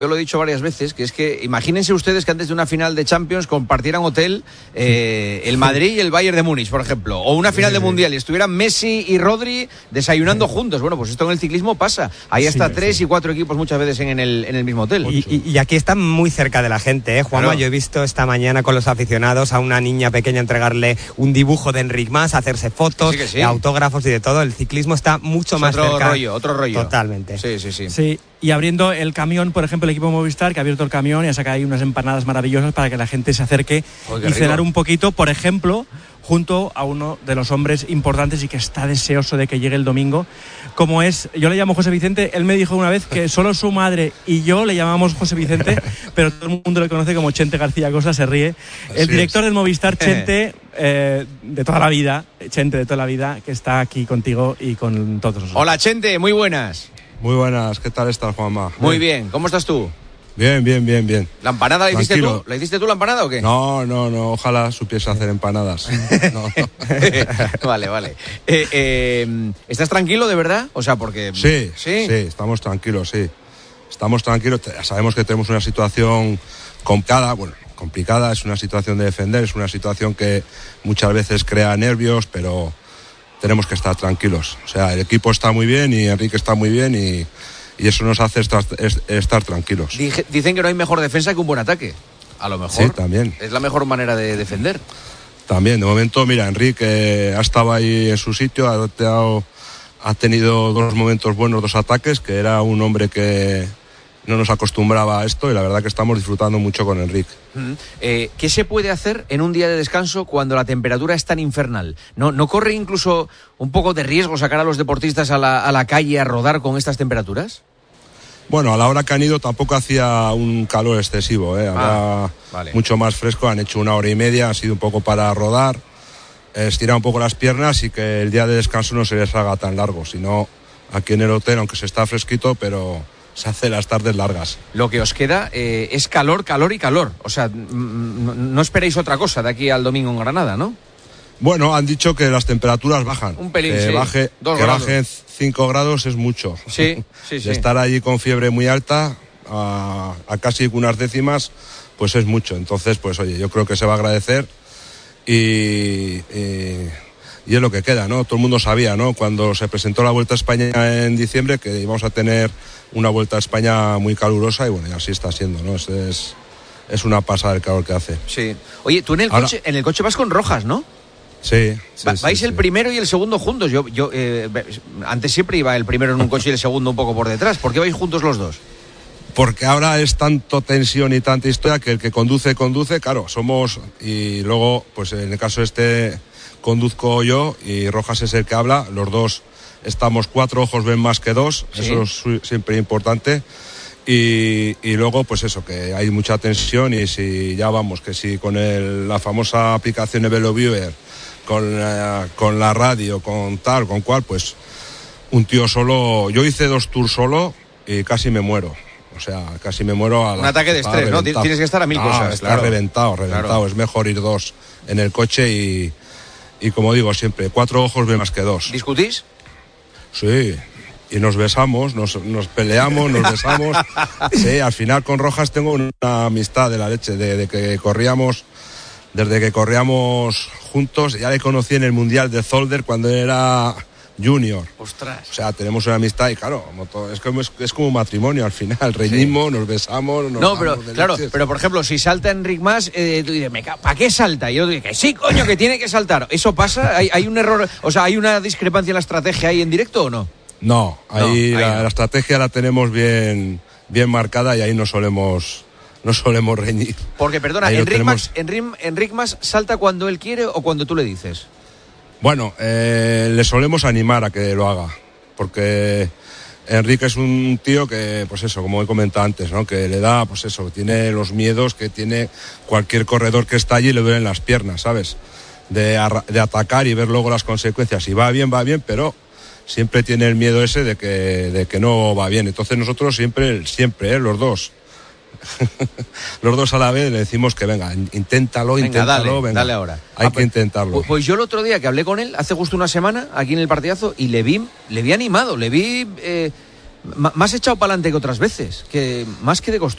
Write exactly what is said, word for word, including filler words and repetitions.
Yo lo he dicho varias veces, que es que imagínense ustedes que antes de una final de Champions compartieran hotel eh, el Madrid y el Bayern de Múnich, por ejemplo, o una final de Mundial y estuvieran Messi y Rodri desayunando juntos. Bueno, pues esto en el ciclismo pasa. Ahí hasta sí, tres sí. y cuatro equipos muchas veces en el, en el mismo hotel. Y, y, y aquí están muy cerca de la gente, ¿eh, Juanma? Claro. Yo he visto esta mañana con los aficionados a una niña pequeña entregarle un dibujo de Enric Mas, hacerse fotos, sí sí. autógrafos y de todo. El ciclismo está mucho es más otro cerca. rollo, otro rollo. Totalmente. Sí, sí, sí. Sí. Y abriendo el camión, por ejemplo, el equipo Movistar, que ha abierto el camión y ha sacado ahí unas empanadas maravillosas para que la gente se acerque oh, y cenar rico. un poquito, por ejemplo, junto a uno de los hombres importantes y que está deseoso de que llegue el domingo, como es, yo le llamo José Vicente, él me dijo una vez que solo su madre y yo le llamamos José Vicente, pero todo el mundo le conoce como Chente García Costa, se ríe. El Así director es. del Movistar, Chente, eh, de toda la vida, Chente de toda la vida, que está aquí contigo y con todos nosotros. Hola, Chente, muy buenas. Muy buenas, ¿qué tal estás, Juanma? Muy bien, ¿cómo estás tú? Bien, bien, bien, bien. ¿La empanada la hiciste tú? ¿La hiciste tú la empanada o qué? No, no, no, ojalá supiese hacer empanadas. No, no. Vale, vale. Eh, eh, ¿Estás tranquilo de verdad? O sea, porque... Sí, sí, sí, estamos tranquilos, sí. Estamos tranquilos, sabemos que tenemos una situación complicada, bueno, complicada, es una situación de defender, es una situación que muchas veces crea nervios, pero... tenemos que estar tranquilos. O sea, el equipo está muy bien y Enrique está muy bien y, y eso nos hace estar, estar tranquilos. Dicen que no hay mejor defensa que un buen ataque. A lo mejor. Sí, también. Es la mejor manera de defender. También, de momento, mira, Enrique ha estado ahí en su sitio, ha, dado, ha tenido dos momentos buenos, dos ataques, que era un hombre que no nos acostumbraba a esto y la verdad que estamos disfrutando mucho con Enrique. Mm. Eh, ¿Qué se puede hacer en un día de descanso cuando la temperatura es tan infernal? ¿No, no corre incluso un poco de riesgo sacar a los deportistas a la, a la calle a rodar con estas temperaturas? Bueno, a la hora que han ido tampoco hacía un calor excesivo, ¿eh? Ahora ah, vale. mucho más fresco, han hecho una hora y media, ha sido un poco para rodar, estirar un poco las piernas y que el día de descanso no se les haga tan largo, sino aquí en el hotel, aunque se está fresquito, pero... se hace las tardes largas. Lo que os queda eh, es calor, calor y calor. O sea, no, no esperéis otra cosa de aquí al domingo en Granada, ¿no? Bueno, han dicho que las temperaturas bajan. Un pelín, que sí. Baje, Dos que grados. bajen cinco grados es mucho. Sí, sí, sí. De estar allí con fiebre muy alta a, a casi unas décimas, pues es mucho. Entonces, pues oye, yo creo que se va a agradecer y... y Y es lo que queda, ¿no? Todo el mundo sabía, ¿no? Cuando se presentó la Vuelta a España en diciembre que íbamos a tener una Vuelta a España muy calurosa y bueno, y así está siendo, ¿no? Es, es, es una pasada el calor que hace. Sí. Oye, tú en el, Ahora, coche, en el coche vas con Rojas, ¿no? Sí. sí Va, vais sí, el sí. primero y el segundo juntos. Yo, yo eh, antes siempre iba el primero en un coche y el segundo un poco por detrás. ¿Por qué vais juntos los dos? Porque ahora es tanto tensión y tanta historia que el que conduce, conduce, claro, somos... Y luego, pues en el caso este... conduzco yo y Rojas es el que habla, los dos estamos cuatro ojos ven más que dos, ¿sí? Eso es siempre importante y, y luego pues eso, que hay mucha tensión y si ya vamos, que si con el, la famosa aplicación de VeloViewer, con, eh, con la radio, con tal, con cual, pues un tío solo, yo hice dos tours solo y casi me muero. O sea, casi me muero a la... Un ataque de estrés, ¿no? Tienes que estar a mil ah, cosas, está claro. reventado, reventado, claro. Es mejor ir dos en el coche y... Y como digo siempre, cuatro ojos ven más que dos. ¿Discutís? Sí, y nos besamos, nos, nos peleamos, nos besamos. Sí, al final con Rojas tengo una amistad de la leche, de, de que corríamos, desde que corríamos juntos. Ya le conocí en el Mundial de Zolder cuando era junior. Ostras. O sea, tenemos una amistad y claro, es como, es, es como un matrimonio al final. Reñimos, sí. Nos besamos, nos No, pero claro, leches. Pero por ejemplo, si salta Enric Mas, eh, tú dices, ¿para qué salta? Y yo digo, que sí, coño, que tiene que saltar. ¿Eso pasa? ¿Hay, hay un error, o sea, hay una discrepancia en la estrategia ahí en directo o no? No, ahí, no, la, ahí no. la estrategia la tenemos bien, bien marcada y ahí no solemos... No solemos reñir. Porque, perdona, Enric, tenemos... Mas, Enric, Enric Mas salta cuando él quiere o cuando tú le dices. Bueno, eh, le solemos animar a que lo haga, porque Enrique es un tío que, pues eso, como he comentado antes, ¿no? Que le da, pues eso, tiene los miedos que tiene cualquier corredor que está allí y le duelen las piernas, ¿sabes? De, de atacar y ver luego las consecuencias. Si va bien, va bien, pero siempre tiene el miedo ese de que, de que no va bien. Entonces nosotros siempre, siempre, ¿eh? Los dos. Los dos a la vez le decimos que venga, inténtalo, venga, inténtalo, dale, venga. Dale ahora. Hay ah, que intentarlo. Pues, pues yo el otro día que hablé con él, hace justo una semana, aquí en el partidazo, y le vi, le vi animado, le vi eh, más echado para adelante que otras veces, que más que de costumbre.